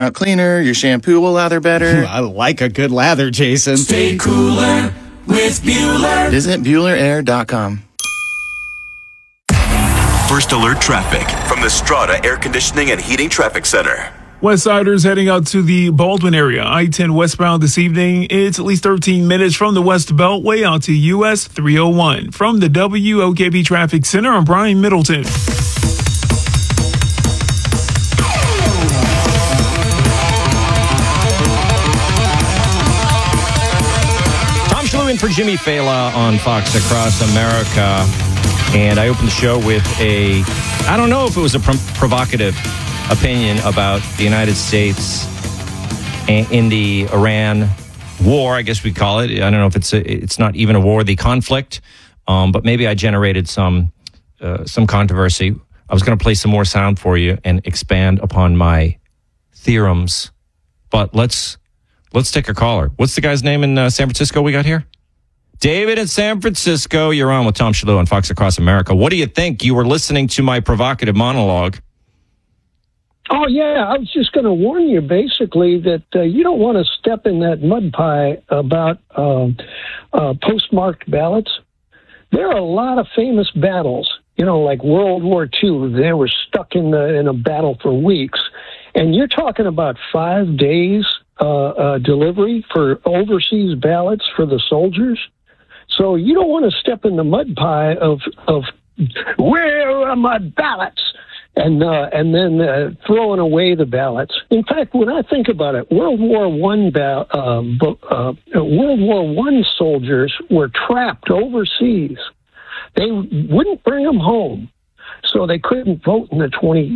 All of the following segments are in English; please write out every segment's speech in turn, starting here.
out cleaner, your shampoo will lather better. I like a good lather, Jason. Stay cooler with Bueller. Visit BuellerAir.com. First Alert Traffic from the Strata Air Conditioning and Heating Traffic Center. Westsiders heading out to the Baldwin area. I-10 westbound this evening. It's at least 13 minutes from the West Beltway out to US 301. From the WOKB Traffic Center, I'm Brian Middleton. Tom Schlew in for Jimmy Fela on Fox Across America. And I opened the show with I don't know if it was a provocative opinion about the United States in the Iran war, I guess we call it. I don't know if it's not even a war, the conflict, but maybe I generated some controversy. I was going to play some more sound for you and expand upon my theorems, but let's take a caller. What's the guy's name in San Francisco we got here? David in San Francisco. You're on with Tom Schlew on Fox Across America. What do you think? You were listening to my provocative monologue. Oh, yeah. I was just going to warn you, basically, that you don't want to step in that mud pie about postmarked ballots. There are a lot of famous battles, like World War II. They were stuck in a battle for weeks. And you're talking about 5 days delivery for overseas ballots for the soldiers. So you don't want to step in the mud pie of where are my ballots? And then throwing away the ballots. In fact, when I think about it, World War I soldiers were trapped overseas. They wouldn't bring them home, so they couldn't vote in the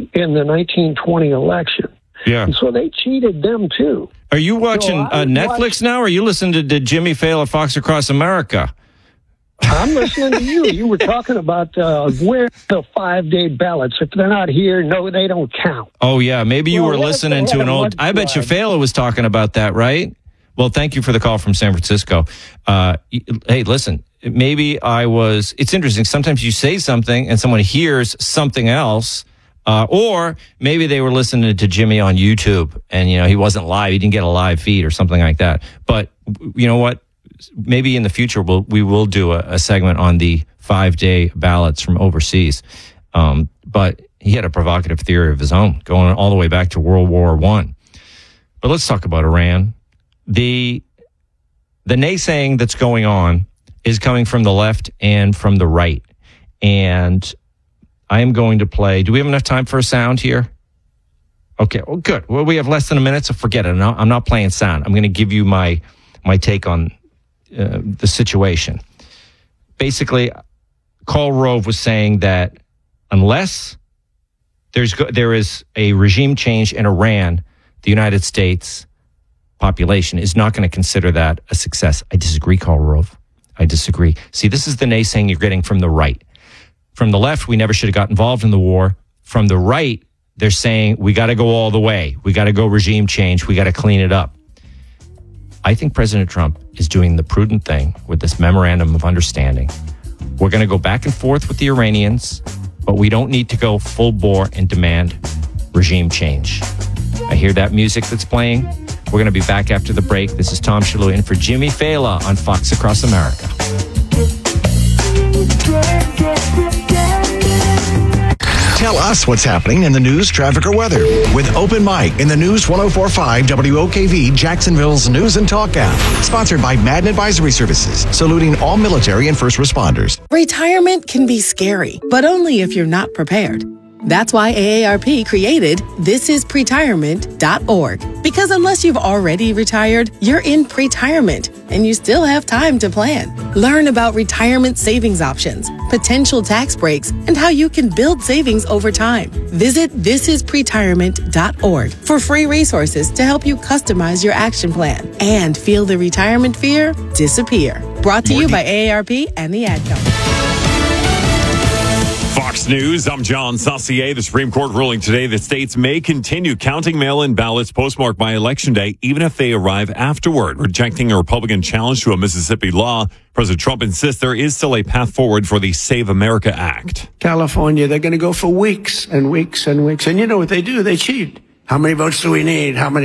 1920 election. Yeah. And so they cheated them too. Are you watching Netflix now, or are you listening to Jimmy Fallon Fox Across America? I'm listening to you. You were talking about where the 5-day ballots. If they're not here, no, they don't count. Oh, yeah. Maybe you were listening to an old... I bet you Fela was talking about that, right? Well, thank you for the call from San Francisco. Hey, listen, maybe I was... It's interesting. Sometimes you say something and someone hears something else, or maybe they were listening to Jimmy on YouTube and, he wasn't live. He didn't get a live feed or something like that. But you know what? Maybe in the future we will do a segment on the 5-day ballots from overseas. But he had a provocative theory of his own, going all the way back to World War I. But let's talk about Iran. The naysaying that's going on is coming from the left and from the right. And I am going to play. Do we have enough time for a sound here? Okay, well, good. Well, we have less than a minute, so forget it. I'm not playing sound. I'm going to give you my take on the situation. Basically, Karl Rove was saying that unless there is a regime change in Iran, the United States population is not going to consider that a success. I disagree, Karl Rove. I disagree. See, this is the naysaying you're getting from the right. From the left, we never should have got involved in the war. From the right, they're saying we got to go all the way. We got to go regime change. We got to clean it up. I think President Trump is doing the prudent thing with this memorandum of understanding. We're going to go back and forth with the Iranians, but we don't need to go full bore and demand regime change. I hear that music that's playing. We're going to be back after the break. This is Tom Schlew in for Jimmy Fela on Fox Across America. Tell us what's happening in the news, traffic, or weather with Open Mic in the News 104.5 WOKV, Jacksonville's News and Talk app. Sponsored by Madden Advisory Services, saluting all military and first responders. Retirement can be scary, but only if you're not prepared. That's why AARP created thisispretirement.org. Because unless you've already retired, you're in pretirement and you still have time to plan. Learn about retirement savings options, potential tax breaks, and how you can build savings over time. Visit thisispretirement.org for free resources to help you customize your action plan and feel the retirement fear disappear. Brought to you by AARP and the Ad Company. Fox News, I'm John Saucier. The Supreme Court ruling today that states may continue counting mail-in ballots postmarked by Election Day, even if they arrive afterward, rejecting a Republican challenge to a Mississippi law. President Trump insists there is still a path forward for the Save America Act. California, they're going to go for weeks and weeks and weeks. And you know what they do? They cheat. How many votes do we need? How many?